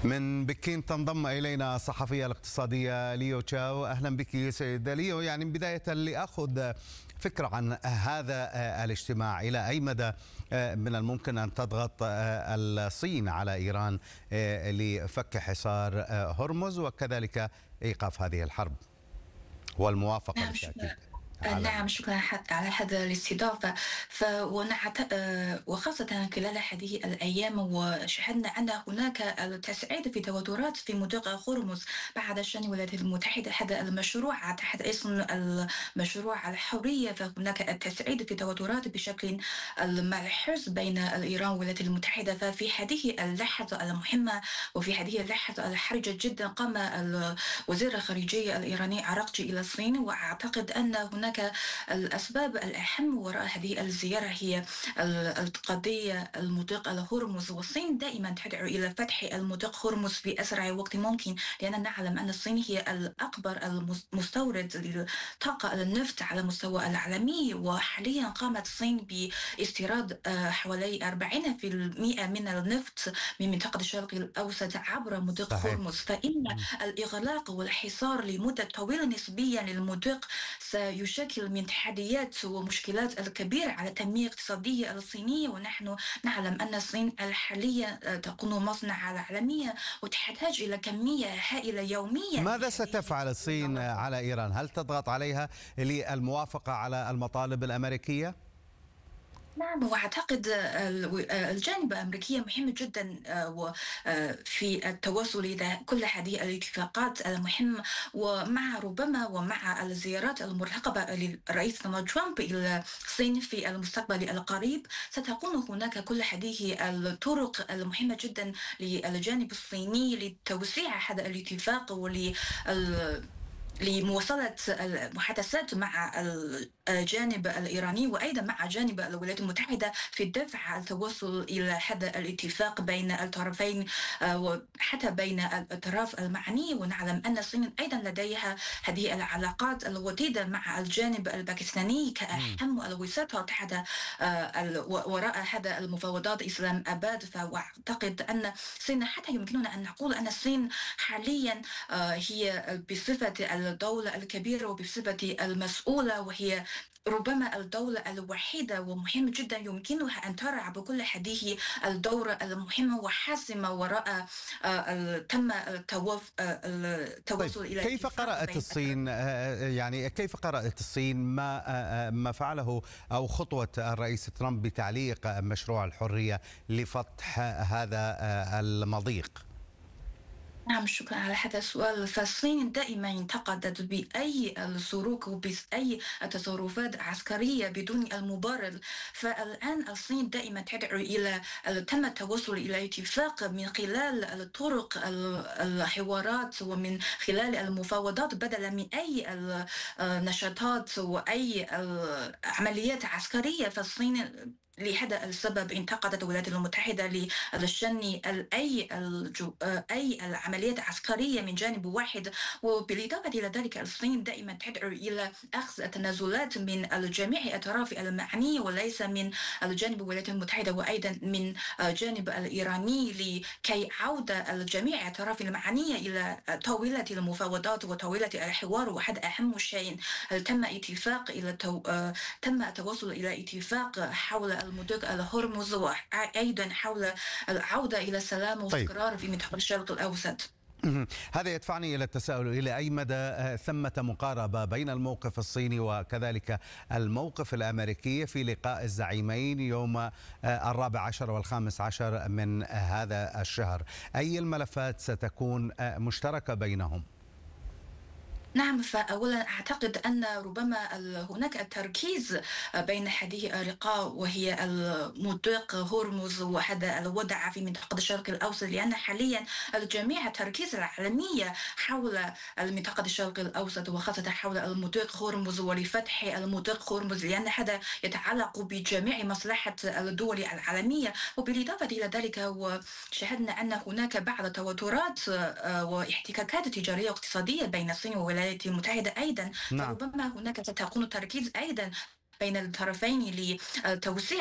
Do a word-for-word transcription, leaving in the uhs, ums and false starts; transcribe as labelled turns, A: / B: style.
A: من بكين تنضم إلينا الصحفية الاقتصادية ليو تشاو. أهلا بك سيدة ليو. يعني بداية لأخذ فكرة عن هذا الاجتماع، إلى أي مدى من الممكن أن تضغط الصين على إيران لفك حصار هرمز وكذلك إيقاف هذه الحرب والموافقة
B: نعم
A: بالتأكيد
B: شكرا.
A: على
B: نعم شكرا على هذا الاستضافة. فونعت... وخاصة خلال هذه الأيام وشاهدنا أن هناك التصعيد في توترات في منطقة هرمز بعد شن الولايات المتحدة هذا المشروع تحت اسم المشروع الحرية. فهناك التصعيد في توترات بشكل ملحوظ بين إيران والولايات المتحدة. ففي هذه اللحظة المهمة وفي هذه اللحظة الحرجة جدا قام وزير الخارجية الإيراني عراقجي إلى الصين، وأعتقد أن هناك الأسباب الأهم وراء هذه الزيارة هي القضية المضيق الهرمز. والصين دائما تدعو إلى فتح المضيق هرمز في أسرع وقت ممكن، لأننا نعلم أن الصين هي الأكبر المستورد للطاقة النفط على مستوى العالمي، وحاليا قامت الصين باستيراد حوالي أربعين بالمئة من النفط من منطقة الشرق الأوسط عبر مضيق هرمز. فإن الإغلاق والحصار لمدة طويلة نسبيا للمضيق سيشكل من تحديات ومشكلات الكبيرة على التنمية الاقتصادية الصينية. ونحن نعلم أن الصين الحالية تكون مصنع العالمية وتحتاج إلى كمية هائلة يوميا.
A: ماذا ستفعل الصين على إيران؟ هل تضغط عليها للموافقة على المطالب الأمريكية؟
B: نعم، واعتقد الجانب الامريكي مهم جدا في التوصل الى كل هذه الاتفاقات المهمه، ومع ربما ومع الزيارات المرتقبه للرئيس دونالد ترامب الى الصين في المستقبل القريب ستكون هناك كل هذه الطرق المهمه جدا للجانب الصيني لتوسيع هذا الاتفاق ول لمواصلة المحادثات مع الجانب الإيراني وأيضا مع جانب الولايات المتحدة في الدفع التوصل إلى هذا الاتفاق بين الطرفين وحتى بين الأطراف المعنية. ونعلم أن الصين أيضا لديها هذه العلاقات الوديدة مع الجانب الباكستاني كأهم الوساطة تحت وراء هذا المفاوضات إسلام أباد. فأعتقد أن الصين حتى يمكننا أن نقول أن الصين حاليا هي بصفة الدولة الكبيرة وبصفة المسؤولة، وهي ربما الدولة الوحيدة ومهمة جدا يمكنها أن ترعى بكل هذه الدورة المهمة وحاسمة وراء تم التوصل
A: طيب،
B: إلى.
A: كيف قرأت الصين يعني كيف قرأت الصين ما ما فعله أو خطوة الرئيس ترامب بتعليق مشروع الحرية لفتح هذا المضيق؟
B: نعم شكرا على هذا السؤال. فالصين دائما انتقدت بأي السلوك وبأي التصرفات عسكرية بدون المبرر. فالآن الصين دائما تدعو إلى تم التوصل إلى اتفاق من خلال الطرق الحوارات ومن خلال المفاوضات بدلا من أي النشاطات وأي عمليات عسكرية. فالصين لهذا السبب انتقدت الولايات المتحدة لشن أي أي العمليات العسكرية من جانب واحد. وبالإضافة إلى ذلك الصين دائما تدعو إلى أخذ التنازلات من جميع الأطراف المعنية وليس من الجانب الولايات المتحدة وأيضا من جانب الإيراني لكي عودة جميع الأطراف المعنية إلى طاولة المفاوضات وطاولة الحوار. وهذا أهم شيء. تم اتفاق إلى تو... تم التوصل إلى اتفاق حول المضيق الهرمز وأيضا حول العودة إلى السلام والاستقرار طيب. في منطقة الشرق الأوسط.
A: هذا يدفعني إلى التساؤل إلى أي مدى ثمة مقاربة بين الموقف الصيني وكذلك الموقف الأمريكي في لقاء الزعيمين يوم الرابع عشر والخامس عشر من هذا الشهر. أي الملفات ستكون مشتركة بينهم؟
B: نعم، فأولا أعتقد أن ربما هناك التركيز بين هذه اللقاء وهي المضيق هرمز وهذا الوضع في منطقة الشرق الأوسط، لأن حاليا الجميع التركيز العالمية حول منطقة الشرق الأوسط وخاصة حول المضيق هرمز ولفتح المضيق هرمز، لأن هذا يتعلق بجميع مصلحة الدول العالمية. وبالإضافة إلى ذلك وشاهدنا أن هناك بعض التوترات واحتكاكات تجارية واقتصادية بين الصين والولايات الولايات المتحدة أيضا. نعم. فربما هناك ستكون تركيز أيضا بين الطرفين لتوسيع